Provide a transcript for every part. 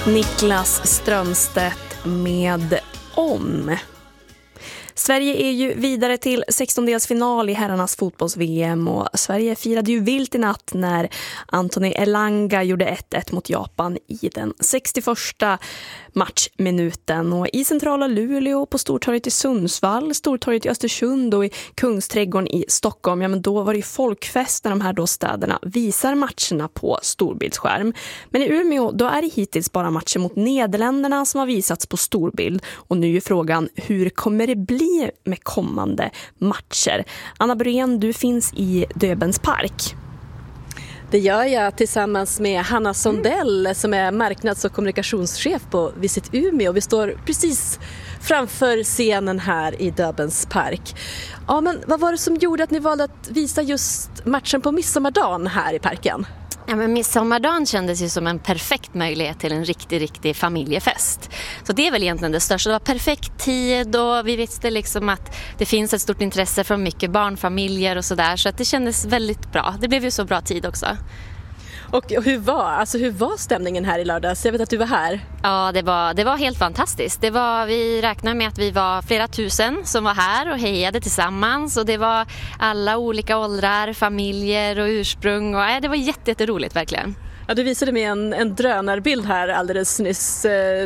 Niklas Strömstedt med Om. Sverige är ju vidare till 16-delsfinal i herrarnas fotbolls-VM och Sverige firade ju vilt i natt när Anthony Elanga gjorde 1-1 mot Japan i den 61:a matchminuten. Och i centrala Luleå, på Stortorget i Sundsvall, Stortorget i Östersund och i Kungsträdgården i Stockholm, ja men då var det ju folkfest när de här då städerna visar matcherna på storbildsskärm. Men i Umeå då är det hittills bara matcher mot Nederländerna som har visats på storbild och nu är frågan hur kommer det bli med kommande matcher. Anna Brén, du finns i Döbelns park. Det gör jag tillsammans med Hanna Sondell som är marknads- och kommunikationschef på Visit Umeå. Vi står precis framför scenen här i Döbelns park. Ja, men vad var det som gjorde att ni valde att visa just matchen på midsommardagen här i parken? Ja, men midsommardagen kändes ju som en perfekt möjlighet till en riktig familjefest. Så det är väl egentligen det största. Det var perfekt tid och vi visste liksom att det finns ett stort intresse från mycket barnfamiljer och sådär. Så att det kändes väldigt bra. Det blev ju så bra tid också. Och hur var stämningen här i lördags? Jag vet att du var här. Ja, det var helt fantastiskt. Vi räknar med att vi var flera tusen som var här och hejade tillsammans. Och det var alla olika åldrar, familjer och ursprung. Och det var jätteroligt verkligen. Ja, du visade mig en drönarbild här alldeles nyss.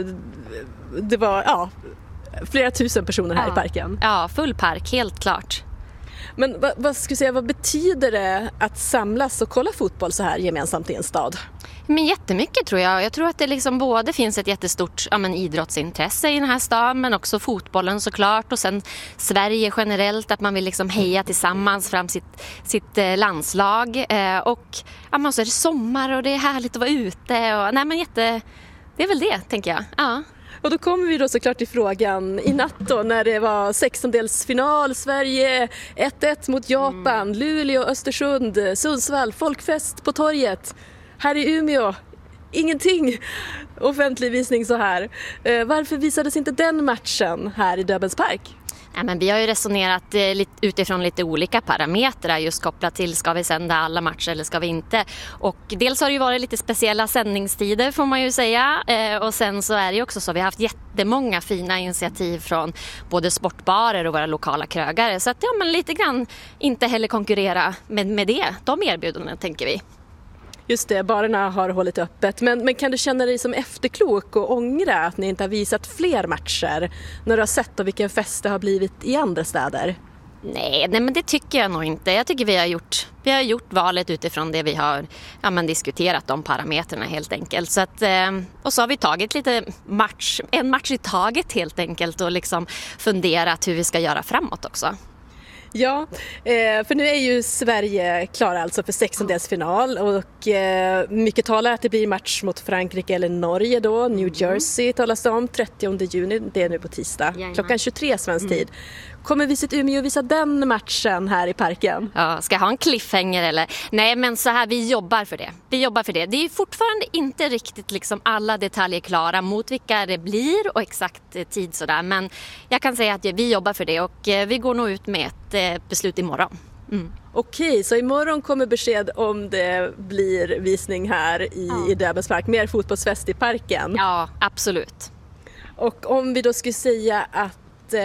Det var flera tusen personer här i parken. Ja, full park, helt klart. Men vad betyder det att samlas och kolla fotboll så här gemensamt i en stad? Men jättemycket tror jag. Jag tror att det liksom både finns ett jättestort idrottsintresse i den här staden men också fotbollen såklart och sen Sverige generellt att man vill liksom heja tillsammans fram sitt landslag och så är det sommar och det är härligt att vara ute och det är väl det tänker jag. Ja. Och då kommer vi då såklart till frågan i natt då när det var 16-delsfinal, Sverige 1-1 mot Japan, Luleå, Östersund, Sundsvall, folkfest på torget. Här i Umeå, ingenting offentlig visning så här. Varför visades inte den matchen här i Döbelns park? Ja, men vi har ju resonerat utifrån lite olika parametrar just kopplat till ska vi sända alla matcher eller ska vi inte. Och dels har det ju varit lite speciella sändningstider får man ju säga och sen så är det ju också så vi har haft jättemånga fina initiativ från både sportbarer och våra lokala krögare så att lite grann inte heller konkurrera med de erbjudandena tänker vi. Just det, barerna har hållit öppet. Men kan du känna dig som efterklok och ångra att ni inte har visat fler matcher när du har sett vilken fest det har blivit i andra städer? Nej, men det tycker jag nog inte. Jag tycker vi har gjort valet utifrån det vi har diskuterat de parametrarna helt enkelt. Så att, och så har vi tagit en match i taget helt enkelt och liksom funderat hur vi ska göra framåt också. Ja, för nu är ju Sverige klara alltså för 16-delsfinal och mycket talar att det blir match mot Frankrike eller Norge då. New Jersey talas det om 30 juni, det är nu på tisdag, klockan 23 svensk tid. Kommer Visit Umeå visa den matchen här i parken? Ja, ska jag ha en cliffhanger eller? Nej, men så här, vi jobbar för det. Det är ju fortfarande inte riktigt liksom alla detaljer klara mot vilka det blir och exakt tid sådär. Men jag kan säga att vi jobbar för det och vi går nog ut med ett beslut imorgon. Okej, så imorgon kommer besked om det blir visning här i Döbelns park. Mer fotbollsfest i parken. Ja, absolut. Och om vi då skulle säga att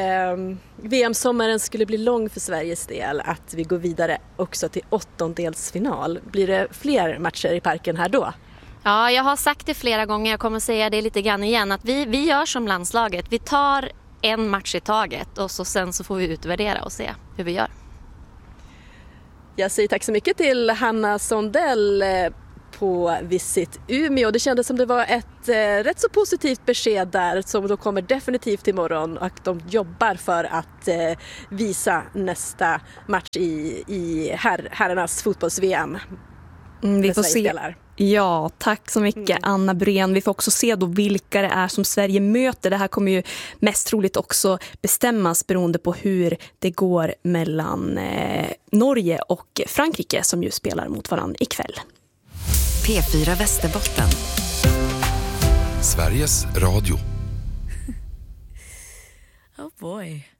VM-sommaren skulle bli lång för Sveriges del, att vi går vidare också till 8-delsfinal. Blir det fler matcher i parken här då? Ja, jag har sagt det flera gånger, jag kommer säga det lite grann igen, att vi gör som landslaget. Vi tar en match i taget och sen så får vi utvärdera och se hur vi gör. Jag säger tack så mycket till Hanna Sondell på Visit Umeå. Det kändes som det var ett rätt så positivt besked där som då kommer definitivt imorgon och de jobbar för att visa nästa match i herrarnas fotbolls-VM. Vi får se. Ja, tack så mycket Anna Brén. Vi får också se då vilka det är som Sverige möter. Det här kommer ju mest troligt också bestämmas beroende på hur det går mellan Norge och Frankrike som ju spelar mot varandra ikväll. P4 Västerbotten. Sveriges Radio. Oh boy.